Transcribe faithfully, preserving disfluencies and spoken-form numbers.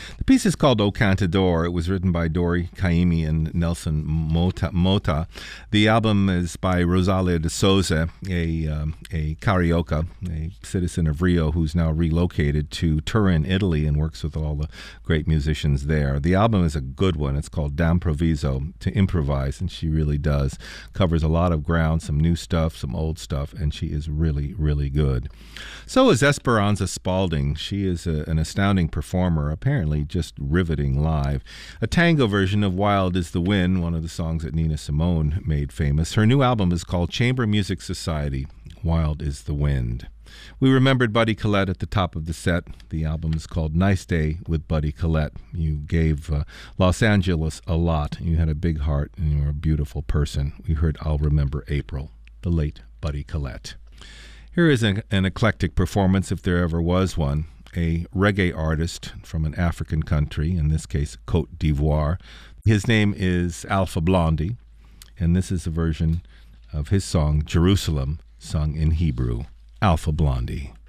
The piece is called O Cantador. It was written by Dori Caymmi and Nelson Mota. Mota. The album is by Rosalia de Souza, a, um, a carioca, a citizen of Rio who's now relocated to Turin, Italy, and works with all the great musicians there. The album is a good one. It's called D'Improviso, to improvise, and she really does. Covers a lot of ground, some new stuff, some old stuff, and she is really, really good. So is Esperanza Spalding. She is a, an astounding performer, apparently just riveting live. A tango version of Wild is the Wind, one of the songs that Nina Simone made famous. Her new album is called Chamber Music Society, Wild is the Wind. We remembered Buddy Collette at the top of the set. The album is called Nice Day with Buddy Collette. You gave uh, Los Angeles a lot. You had a big heart, and you were a beautiful person. We heard I'll Remember April, the late Buddy Collette. Here is an, an eclectic performance, if there ever was one. A reggae artist from an African country, in this case, Cote d'Ivoire. His name is Alpha Blondy, and this is a version of his song, Jerusalem, sung in Hebrew. Alpha Blondy.